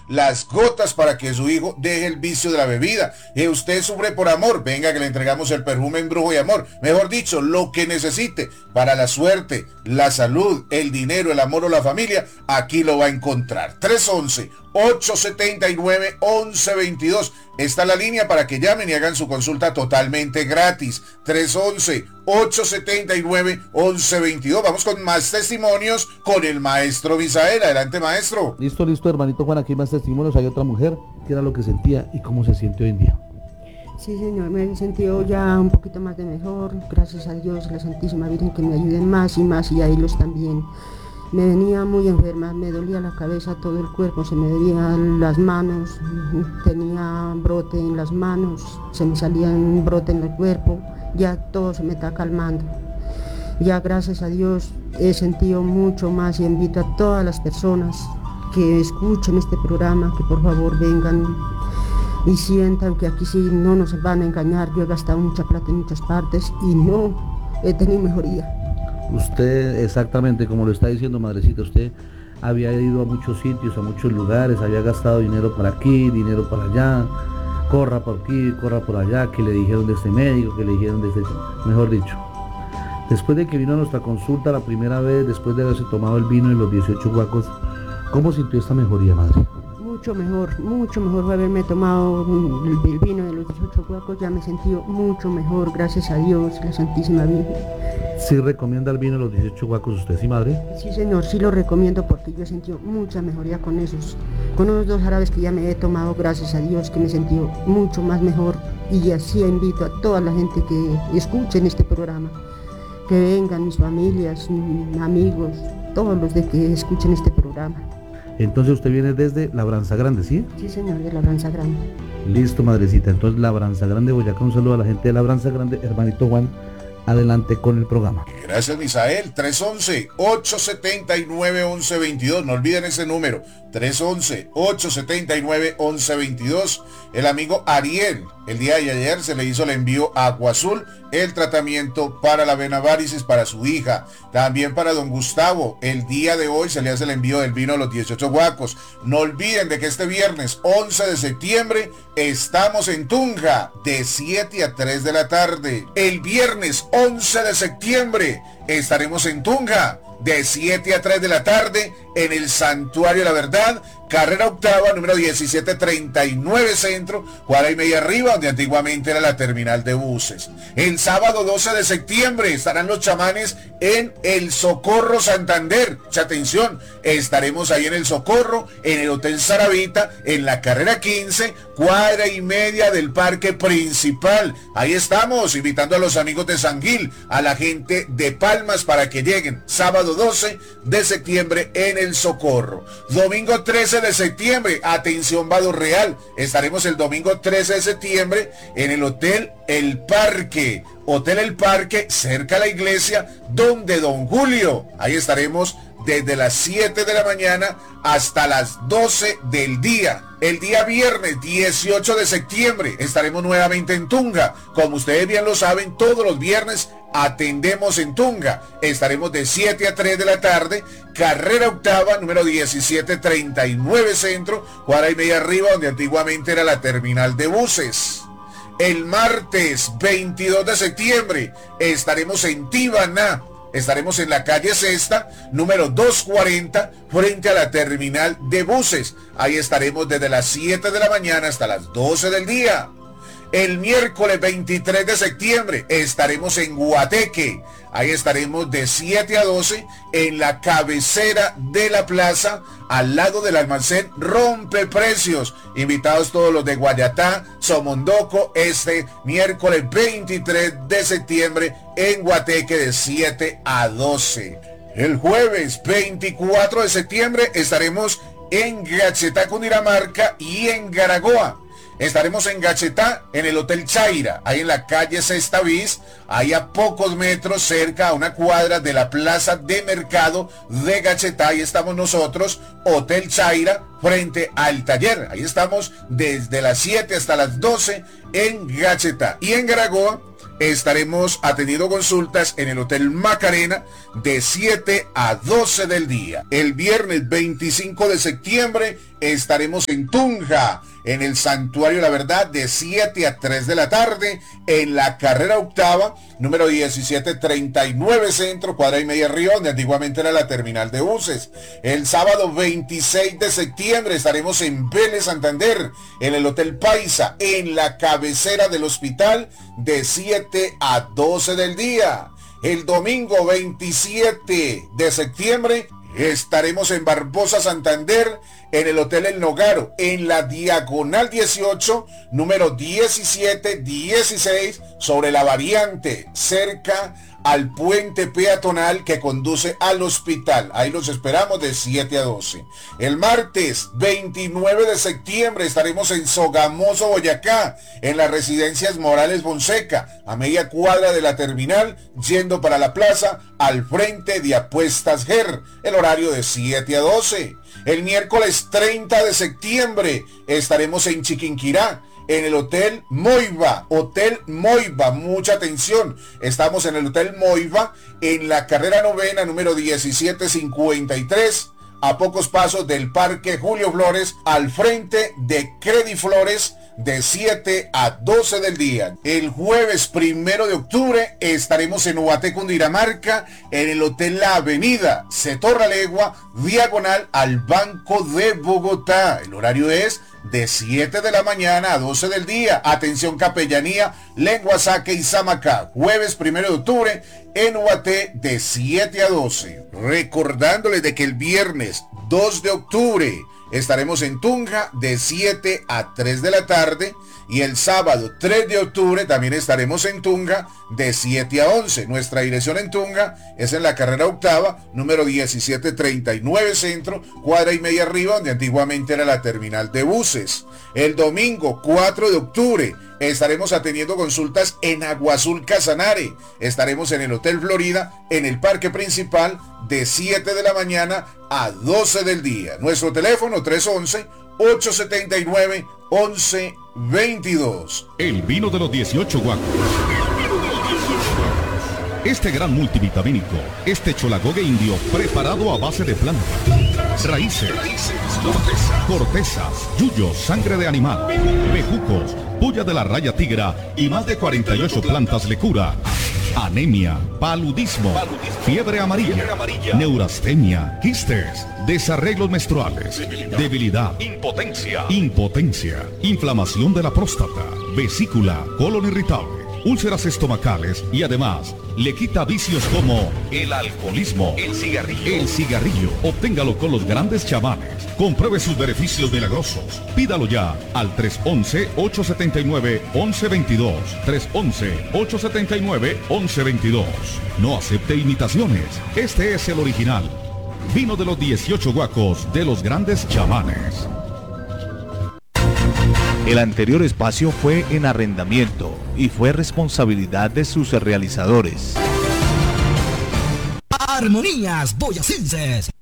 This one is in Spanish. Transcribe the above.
las gotas para que su hijo deje el vicio de la bebida. Y usted sufre por amor, venga que le entregamos el perfume Embrujo y Amor. Mejor dicho, lo que necesite para la suerte, la salud, el dinero, el amor o la familia, aquí lo va a encontrar. 311-879-1122. Está la línea para que llamen y hagan su consulta totalmente gratis. 311-879-1122. Vamos con más testimonios con el maestro Misael. Adelante, maestro. Listo, hermanito Juan, aquí hay más testimonios. Hay otra mujer que era lo que sentía y cómo se siente hoy en día. Sí, señor, me he sentido ya un poquito más de mejor. Gracias a Dios, la Santísima Virgen, que me ayuden más y a ellos también. Me venía muy enferma, me dolía la cabeza, todo el cuerpo, se me dolían las manos, tenía brote en las manos, se me salía un brote en el cuerpo, ya todo se me está calmando. Ya gracias a Dios he sentido mucho más y invito a todas las personas que escuchen este programa, que por favor vengan y sientan que aquí sí no nos van a engañar. Yo he gastado mucha plata en muchas partes y no he tenido mejoría. Usted, exactamente como lo está diciendo, madrecita, usted había ido a muchos sitios, a muchos lugares, había gastado dinero para aquí, dinero para allá, corra por aquí, corra por allá, que le dijeron de este médico, que le dijeron de este, mejor dicho. Después de que vino a nuestra consulta la primera vez, después de haberse tomado el vino y los 18 guacos, ¿cómo sintió esta mejoría, madre? Mucho mejor haberme tomado el vino de los 18 guacos, ya me sentí mucho mejor, gracias a Dios, la Santísima Virgen. ¿Sí recomienda el vino de los 18 guacos usted, sí, madre? Sí, señor, sí lo recomiendo porque yo he sentido mucha mejoría con esos 2 jarabes que ya me he tomado, gracias a Dios, que me he sentido mucho más mejor, y así invito a toda la gente que escuchen este programa, que vengan mis familias, amigos, todos los de que escuchen este programa. Entonces usted viene desde Labranza Grande, ¿sí? Sí, señor, de Labranza Grande. Listo, madrecita. Entonces, Labranza Grande, Boyacá, un saludo a la gente de Labranza Grande. Hermanito Juan, adelante con el programa. Gracias, Misael. 311-879-1122. No olviden ese número. 311-879-1122. El amigo Ariel, el día de ayer se le hizo el envío a Agua Azul, el tratamiento para la vena varices para su hija. También para don Gustavo, el día de hoy se le hace el envío del vino a los 18 guacos. No olviden de que este viernes 11 de septiembre estamos en Tunja de 7 a 3 de la tarde. El viernes 11 de septiembre estaremos en Tunja de 7 a 3 de la tarde en el Santuario de la Verdad, carrera octava, número 1739 Centro, cuadra y media arriba, donde antiguamente era la terminal de buses. El sábado 12 de septiembre estarán los chamanes en el Socorro Santander. Mucha atención, estaremos ahí en el Socorro, en el Hotel Saravita, en la carrera 15, cuadra y media del parque principal. Ahí estamos, invitando a los amigos de San Gil, a la gente de Palmas para que lleguen. Sábado 12 de septiembre en el Socorro. Domingo 13 de septiembre, atención Vado Real, estaremos el domingo 13 de septiembre en el Hotel El Parque. Hotel El Parque, cerca a la iglesia, donde Don Julio. Ahí estaremos desde las 7 de la mañana hasta las 12 del día. El día viernes 18 de septiembre estaremos nuevamente en Tunja. Como ustedes bien lo saben, todos los viernes atendemos en Tunja. Estaremos de 7 a 3 de la tarde, carrera octava, número 1739 Centro, cuadra y media arriba, donde antiguamente era la terminal de buses. El martes 22 de septiembre estaremos en Tibaná. Estaremos en la calle Sexta, número 240, frente a la terminal de buses. Ahí estaremos desde las 7 de la mañana hasta las 12 del día. El miércoles 23 de septiembre estaremos en Guateque. Ahí estaremos de 7 a 12 en la cabecera de la plaza, al lado del almacén Rompeprecios. Invitados todos los de Guayatá, Somondoco, este miércoles 23 de septiembre en Guateque de 7 a 12. El jueves 24 de septiembre estaremos en Gachetá, Cundinamarca y en Garagoa. Estaremos en Gachetá, en el Hotel Chaira, ahí en la calle Sexta Bis, ahí a pocos metros, cerca a una cuadra de la plaza de mercado de Gachetá. Ahí estamos nosotros, Hotel Chaira, frente al taller. Ahí estamos desde las 7 hasta las 12 en Gachetá. Y en Garagoa estaremos atendiendo consultas en el Hotel Macarena de 7 a 12 del día. El viernes 25 de septiembre estaremos en Tunja, en el Santuario La Verdad, de 7 a 3 de la tarde, en la carrera octava, número 1739 Centro, cuadra y media arriba, donde antiguamente era la terminal de buses. El sábado 26 de septiembre estaremos en Vélez, Santander, en el Hotel Paisa, en la cabecera del hospital, de 7 a 12 del día. El domingo 27 de septiembre estaremos en Barbosa, Santander, en el Hotel El Nogaro, en la diagonal 18, número 1716, sobre la variante, cerca al puente peatonal que conduce al hospital. Ahí los esperamos de 7 a 12. El martes 29 de septiembre estaremos en Sogamoso, Boyacá, en las residencias Morales Fonseca, a media cuadra de la terminal, yendo para la plaza, al frente de Apuestas GER, el horario de 7 a 12. El miércoles 30 de septiembre estaremos en Chiquinquirá, en el Hotel Moiva, mucha atención, estamos en el Hotel Moiva, en la carrera novena, número 1753, a pocos pasos del Parque Julio Flores, al frente de Crediflores, de 7 a 12 del día. El jueves 1 de octubre estaremos en Ubaté, Cundinamarca, en el Hotel La Avenida, Setorra Legua, diagonal al Banco de Bogotá. El horario es de 7 de la mañana a 12 del día. Atención Capellanía, Lenguasaque y Samacá. Jueves 1 de octubre en Ubaté, de 7 a 12. Recordándoles de que el viernes 2 de octubre estaremos en Tunja, de 7 a 3 de la tarde, y el sábado 3 de octubre también estaremos en Tunja, de 7 a 11. Nuestra dirección en Tunja es en la carrera octava, número 1739 Centro, cuadra y media arriba, donde antiguamente era la terminal de buses. El domingo 4 de octubre estaremos atendiendo consultas en Agua Azul, Casanare. Estaremos en el Hotel Florida, en el parque principal, de 7 de la mañana a 12 del día. Nuestro teléfono 311-879-1122. El vino de los 18 guacos. Este gran multivitamínico, este cholagogue indio preparado a base de plantas, raíces, cortezas, yuyos, sangre de animal, bejucos, puya de la raya tigra y más de 48 plantas le cura anemia, paludismo, fiebre amarilla, neurastenia, quistes, desarreglos menstruales, debilidad, impotencia, inflamación de la próstata, vesícula, colon irritable, úlceras estomacales y además le quita vicios como el alcoholismo, el cigarrillo. Obténgalo con los grandes chamanes. Compruebe sus beneficios milagrosos. Pídalo ya al 311-879-1122. 311-879-1122. No acepte imitaciones. Este es el original. Vino de los 18 guacos de los grandes chamanes. El anterior espacio fue en arrendamiento y fue responsabilidad de sus realizadores. Armonías Boyacenses.